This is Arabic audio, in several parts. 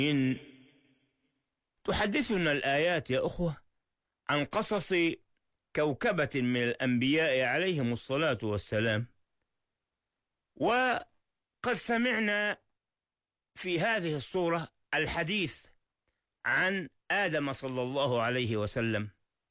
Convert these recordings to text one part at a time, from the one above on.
إن تحدثنا الآيات يا أخوة عن قصص كوكبة من الأنبياء عليهم الصلاة والسلام، وقد سمعنا في هذه الصورة الحديث عن آدم صلى الله عليه وسلم،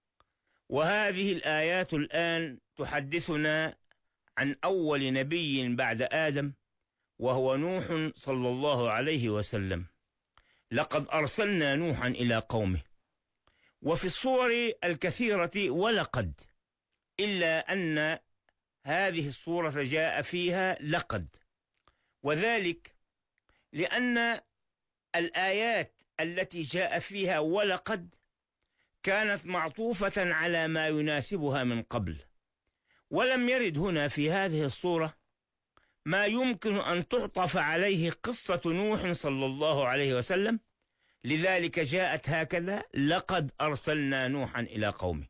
وهذه الآيات الآن تحدثنا عن أول نبي بعد آدم وهو نوح صلى الله عليه وسلم. لقد أرسلنا نوحا إلى قومه، وفي الصور الكثيرة ولقد، إلا أن هذه الصورة جاء فيها لقد، وذلك لأن الآيات التي جاء فيها ولقد كانت معطوفة على ما يناسبها من قبل، ولم يرد هنا في هذه الصورة ما يمكن أن تعطف عليه قصة نوح صلى الله عليه وسلم، لذلك جاءت هكذا: لقد أرسلنا نوحا إلى قومه،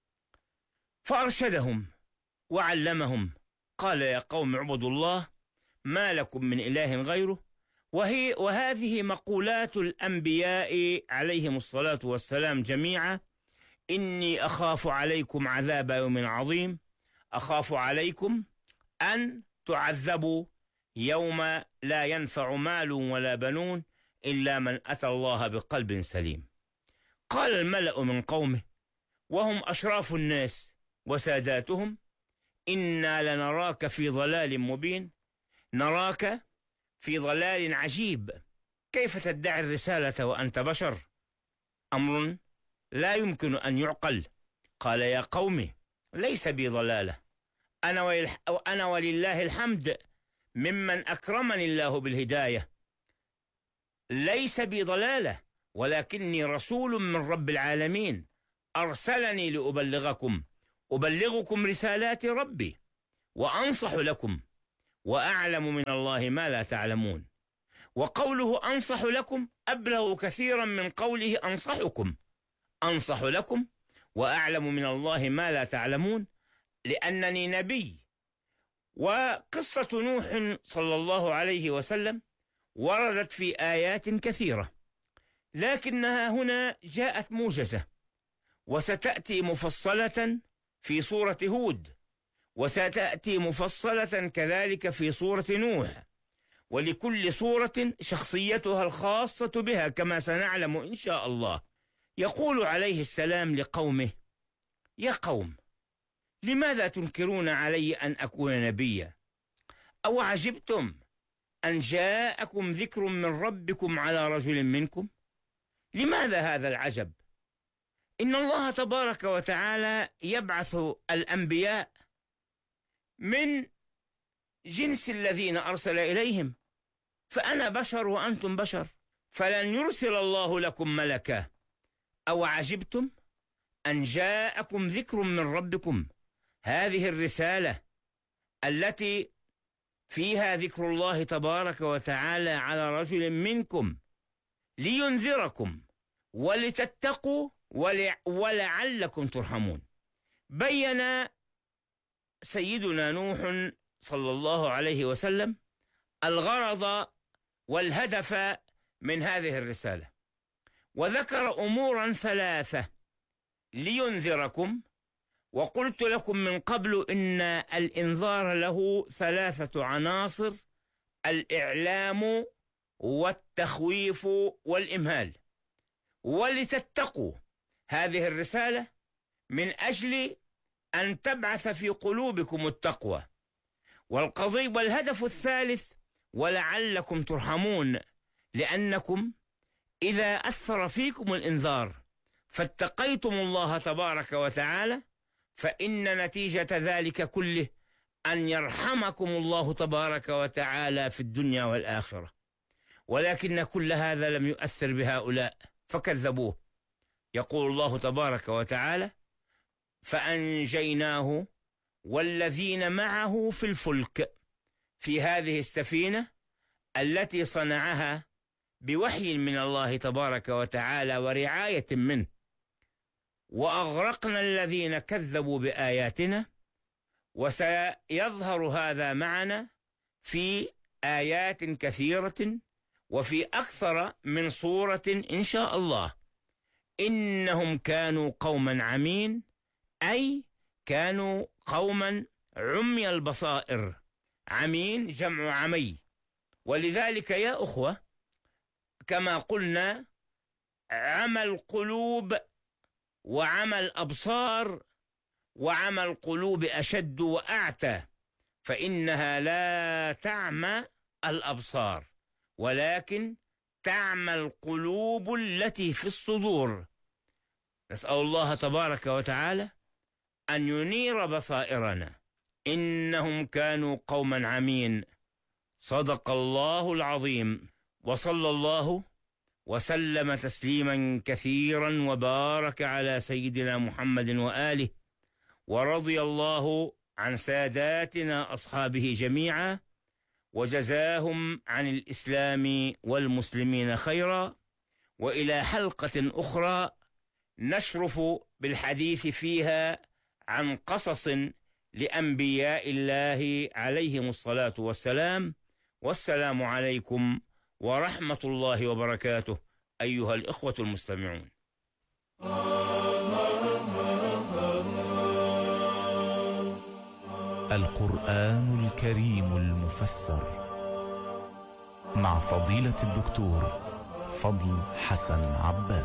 فأرشدهم وعلمهم، قال: يا قوم اعبدوا الله ما لكم من إله غيره. وهذه مقولات الأنبياء عليهم الصلاة والسلام جميعا: إني أخاف عليكم عذاب يوم عظيم، أخاف عليكم أن تعذبوا يوم لا ينفع مال ولا بنون إلا من أتى الله بقلب سليم. قال الملأ من قومه وهم أشراف الناس وساداتهم: إنا لنراك في ضلال مبين. نراك في ضلال عجيب، كيف تدعي الرسالة وأنت بشر؟ أمر لا يمكن أن يعقل. قال: يا قوم ليس بي ضلالة، أنا ولله الحمد ممن أكرمني الله بالهداية، ليس بي ضلالة، ولكني رسول من رب العالمين أرسلني أبلغكم رسالات ربي وأنصح لكم وأعلم من الله ما لا تعلمون. وقوله أنصح لكم أبلغ كثيرا من قوله أنصح لكم وأعلم من الله ما لا تعلمون، لأنني نبي. وقصة نوح صلى الله عليه وسلم وردت في آيات كثيرة، لكنها هنا جاءت موجزة، وستأتي مفصلة في سورة هود، وستأتي مفصلة كذلك في سورة نوح، ولكل سورة شخصيتها الخاصة بها كما سنعلم إن شاء الله. يقول عليه السلام لقومه: يا قوم لماذا تنكرون علي أن أكون نبيا؟ أو عجبتم أن جاءكم ذكر من ربكم على رجل منكم؟ لماذا هذا العجب؟ إن الله تبارك وتعالى يبعث الأنبياء من جنس الذين أرسل إليهم، فأنا بشر وأنتم بشر، فلن يرسل الله لكم ملكا. أو عجبتم أن جاءكم ذكر من ربكم، هذه الرسالة التي فيها ذكر الله تبارك وتعالى على رجل منكم لينذركم ولتتقوا ولعلكم ترحمون. بين سيدنا نوح صلى الله عليه وسلم الغرض والهدف من هذه الرسالة، وذكر أمورا ثلاثة: لينذركم، وقلت لكم من قبل إن الإنذار له ثلاثة عناصر: الإعلام والتخويف والإمهال. ولتتقوا، هذه الرسالة من أجل أن تبعث في قلوبكم التقوى. والهدف الثالث: ولعلكم ترحمون، لأنكم إذا أثر فيكم الإنذار فاتقيتم الله تبارك وتعالى، فإن نتيجة ذلك كله أن يرحمكم الله تبارك وتعالى في الدنيا والآخرة. ولكن كل هذا لم يؤثر بهؤلاء فكذبوه. يقول الله تبارك وتعالى: فأنجيناه والذين معه في الفلك، في هذه السفينة التي صنعها بوحي من الله تبارك وتعالى ورعاية منه، وأغرقنا الذين كذبوا بآياتنا. وسيظهر هذا معنا في آيات كثيرة وفي أكثر من صورة إن شاء الله. إنهم كانوا قوما عمين، أي كانوا قوما عمي البصائر. عمين جمع عمي. ولذلك يا أخوة كما قلنا عمى القلوب وعمى الأبصار، وعمى القلوب أشد وأعتى، فإنها لا تعمى الأبصار ولكن تعمى القلوب التي في الصدور. نسأل الله تبارك وتعالى أن ينير بصائرنا. إنهم كانوا قوما عمين. صدق الله العظيم. وصلى الله وسلم تسليما كثيرا وبارك على سيدنا محمد وآله، ورضي الله عن ساداتنا أصحابه جميعا، وجزاهم عن الإسلام والمسلمين خيرا. وإلى حلقة أخرى نشرف بالحديث فيها عن قصص لأنبياء الله عليهم الصلاة والسلام. والسلام عليكم ورحمة الله وبركاته أيها الإخوة المستمعون. القرآن الكريم المفسر مع فضيلة الدكتور فضل حسن عباد.